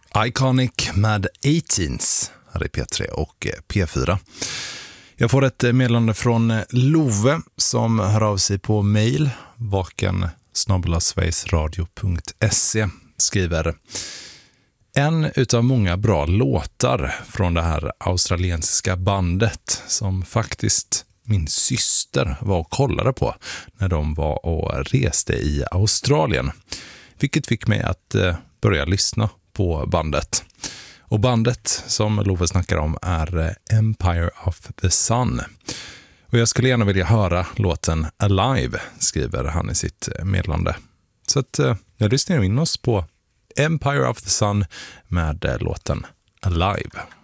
Iconic med 18s här i P3 och P4. Jag får ett meddelande från Love som hör av sig på mail vaken@sverigesradio.se. Skriver: en utav många bra låtar från det här australiensiska bandet som faktiskt min syster var och kollade på när de var och reste i Australien. Vilket fick mig att börja lyssna på bandet. Och bandet som Love snackar om är Empire of the Sun. Och jag skulle gärna vilja höra låten Alive, skriver han i sitt meddelande. Så att jag lyssnar in oss på Empire of the Sun med låten Alive.